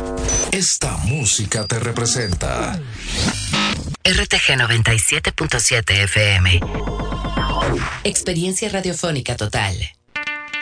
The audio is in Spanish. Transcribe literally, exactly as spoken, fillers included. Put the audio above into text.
Esta música te representa. R T G noventa y siete punto siete F M. Experiencia radiofónica total.